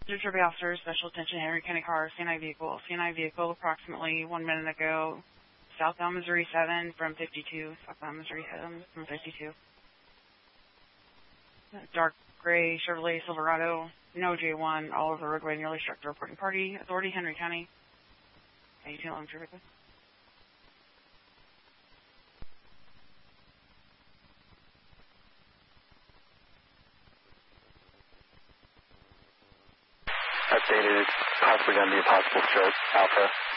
Derby officer, special attention, Henry County car, CNI vehicle approximately 1 minute ago, southbound Missouri 7 from 52, southbound Missouri 7 from 52. Dark gray Chevrolet Silverado, no J1, all over the roadway, nearly struck the reporting party. Authority, Henry County. 1811 traffic. Updated, possibly going to be a possible stroke, Alpha.